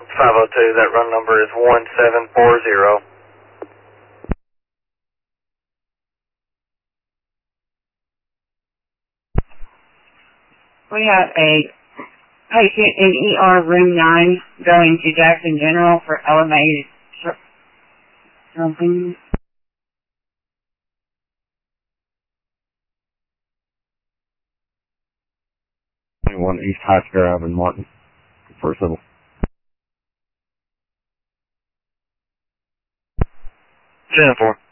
502, that run number is 1740. We have a patient in ER room 9 going to Jackson General for elevated something. 21 East High Drive in Martin, First Level. 10-4.